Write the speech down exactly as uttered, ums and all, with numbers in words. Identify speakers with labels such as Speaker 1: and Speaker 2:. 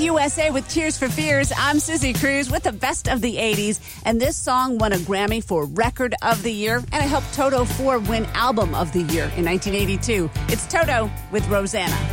Speaker 1: U S A with Tears for Fears. I'm Susie Cruz with the best of the eighties. And this song won a Grammy for Record of the Year. And it helped Toto four win Album of the Year in nineteen eighty-two. It's Toto with Rosanna.